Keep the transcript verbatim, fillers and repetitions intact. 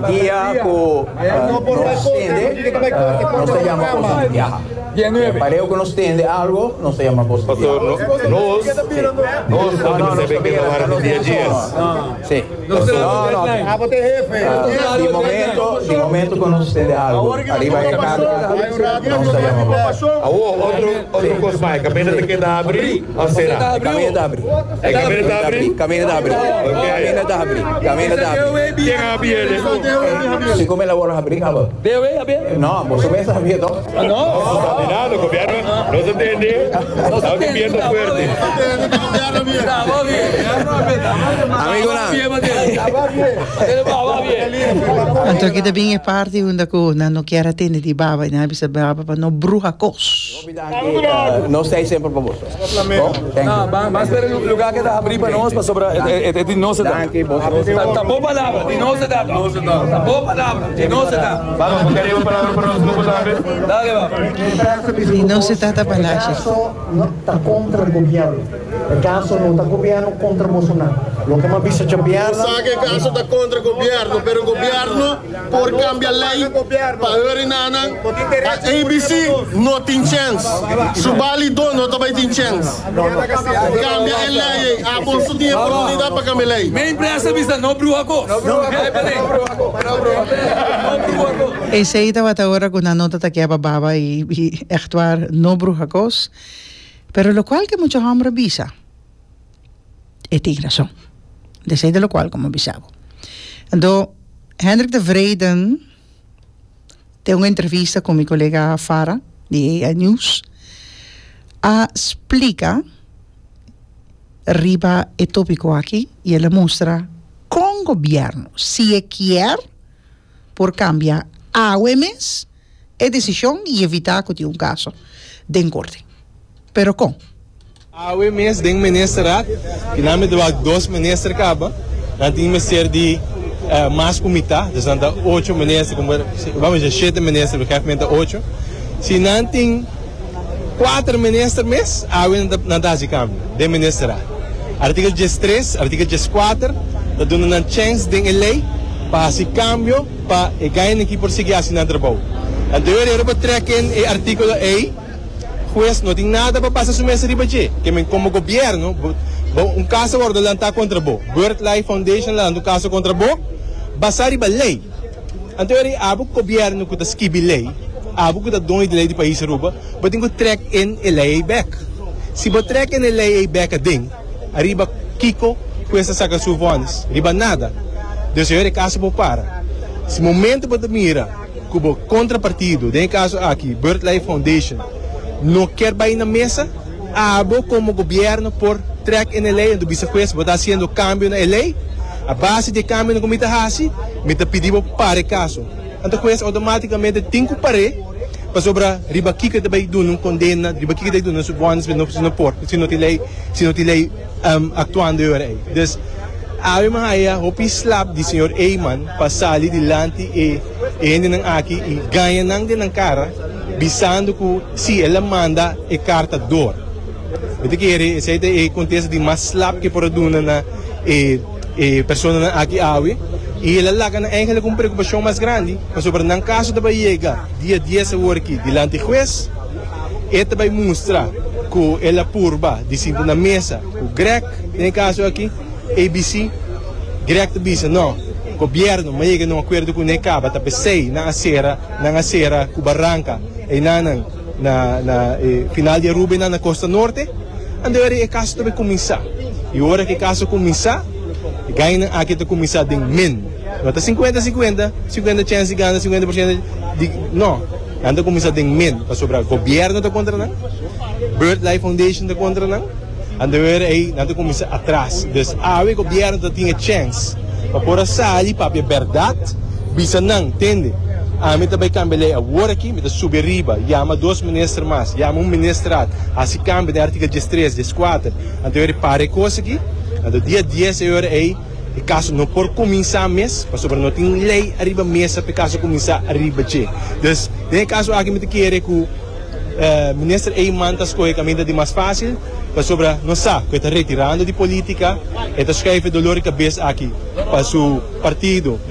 día que nos tiende, no se llama cosa viaja. Pareo que nos tiende algo, no se llama cosa viaja. Nós, nós podemos saber que trabalhar dia a dia. Sí. No, no. De momento, de momento que nos tiende algo, arriba de carga, no se llama cosa. Outro, outro coisa mais, caminho de que dá abrir, ou será? Caminho de abrir. É caminho de abrir? Caminho de abrir. Caminho de abrir. Caminho de abrir. Quem abre ele? Si come la bola abrir, algo. Deu, hein, Abel? No, vos me estás viendo. Ah, não? Nada, o governo não se entende. Está viviendo fuerte. Amigo, Anto kita bingi party unda ko na no kiara tene di baba ina bisa baba pa no bruja kos. No sei sempre para vos. Não, mas para o lugar que dá abrir para nós, para sobrar, é de não se dá. Tá boa palavra, de não se dá. Tá boa palavra, de não se dá. Vamos, queria uma palavra para nós, não podemos. Dale, vamos. Di no se trata palacio. Está contra o governo. O caso não está governo contra Bolsonaro. O que mais vista governo. Sabe que o caso está contra o governo, mas o governo por cambiar a lei para Urinana, a A B C não tem chance. Subali dono também tem chance. Cambia a lei, a Bolsonaro tem oportunidade para cambiar a lei. Me impressa vista não bruja ko. Não bruja ko. Esse aí estava agora com a nota que a baba e echt waar no bruja kos. Pero lo cual que muchos hombres visa. E tem razão. De lo cual como avisava. Então, Hendrik de Vreden tem uma entrevista com meu colega Farah, de A I News, a explica riba e tópico aqui e ela mostra com o governo, se quer, por cambiar a O M S, é decisão e evitar que tenha um caso de corte. Pero com? A O M S tem ministra, que na medida dois ministros acaba, não tem ser de uh, mais comitê, então oito ministros, vamos dizer sete ministros, porque é oito. Se não tem quatro ministros mais, a O M S não dá de câmbio, de ministra. Artigo dezesseis, artigo dezesseis, está dando uma chance de lei para esse câmbio, para ganhar aqui por seguir assinando o trabalho. Então eu vou trazer o artigo A. Juez não tem nada para passar sobre essa riba de que como governo um caso agora lançar contra o Birth Life Foundation lá no caso contra o basar riba lei então ele abu governo que está esquive lei abu que está dono de lei de país ruba mas tem que track in a lei back se você track in a lei back ding arriba Kiko com essa saca suvones riba nada Deus ele caso por para se momento para mira como contrapartido tem caso aqui Birth Life Foundation não quer ir na mesa, abo como governo por track na lei, do vice-juez, está fazendo câmbio na lei, a base de câmbio no comitê hasi, me está pedindo para o caso. Então, o juez automaticamente tem que parar, para sobre a riba que também do não condena, riba que também do não subones, não precisa por, se não tem lei, se não tem lei atuando aí. Então, a minha o slap de senhor Eyman passar ali delante e ainda não aqui e ganha não de na cara. Visando que se ela manda a carta dor. Então que é esse é acontece de mais slap que por duna na e e pessoa aqui awi e ela lá na engela com preocupação mais grande, mas sobre não caso da chega dia dez hora aqui delante do juez, esta vai mostrar que ela purba de cima na mesa, o grec, em caso aqui, A B C, grec de não. Governo, mas não acordo com necaba, tá pensei na acera, na acera, com Barranca, e na na na final de Ruben na Costa Norte, ando é caso também começar. E hora que caso começar, ganha aqui to começar de min. Nota cinquenta cinquenta, cinquenta chance ganha cinquenta por cento de não. Ando começar de min, para sobrar governo da contra não. Birth Life Foundation da contra não. Ando é aí, ando começar atrás. Então, a o governo tinha chance. Para sair para a verdade, bisa não, entende? A mim também cambia a hora aqui, me subir riba, chama dois ministros mais, chama um ministrado, assim cambia de artigo dezesseis, dezesseis, então eu repare coisa aqui, então dia dez eu aí, e caso não por começar mês, para sobre não tem lei arriba mesa para caso começar arriba de. Então, tem caso aqui me querer que o ministro Eyman está escolhendo caminho de mais fácil, para sobre não sabe que está retirando de política, está escrevendo dolor de cabeça aqui para o partido.